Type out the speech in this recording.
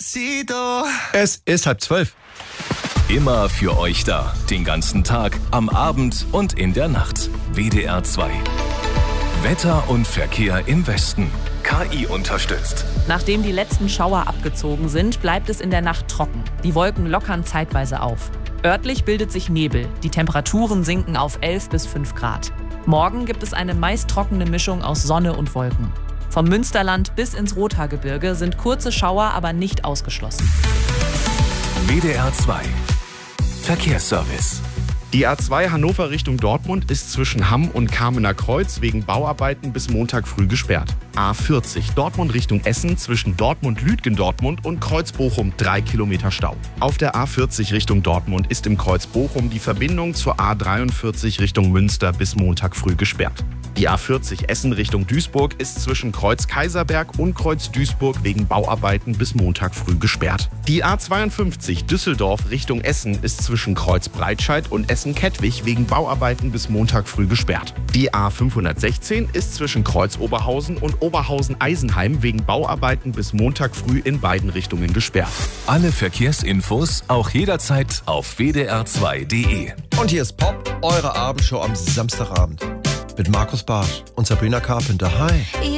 Es ist 11:30. Immer für euch da. Den ganzen Tag, am Abend und in der Nacht. WDR 2. Wetter und Verkehr im Westen. KI unterstützt. Nachdem die letzten Schauer abgezogen sind, bleibt es in der Nacht trocken. Die Wolken lockern zeitweise auf. Örtlich bildet sich Nebel. Die Temperaturen sinken auf 11 bis 5 Grad. Morgen gibt es eine meist trockene Mischung aus Sonne und Wolken. Vom Münsterland bis ins Rothaargebirge sind kurze Schauer aber nicht ausgeschlossen. WDR 2. Verkehrsservice. Die A2 Hannover Richtung Dortmund ist zwischen Hamm und Kamener Kreuz wegen Bauarbeiten bis Montag früh gesperrt. A40 Dortmund Richtung Essen zwischen Dortmund-Lütgendortmund und Kreuz-Bochum 3 Kilometer Stau. Auf der A40 Richtung Dortmund ist im Kreuz Bochum die Verbindung zur A43 Richtung Münster bis Montag früh gesperrt. Die A40 Essen Richtung Duisburg ist zwischen Kreuz Kaiserberg und Kreuz Duisburg wegen Bauarbeiten bis Montag früh gesperrt. Die A52 Düsseldorf Richtung Essen ist zwischen Kreuz Breitscheid und Essen-Kettwig wegen Bauarbeiten bis Montag früh gesperrt. Die A516 ist zwischen Kreuz Oberhausen und Oberhausen-Eisenheim wegen Bauarbeiten bis Montag früh in beiden Richtungen gesperrt. Alle Verkehrsinfos auch jederzeit auf wdr2.de. Und hier ist Pop, eure Abendshow am Samstagabend. Mit Markus Barsch und Sabrina Carpenter. Hi.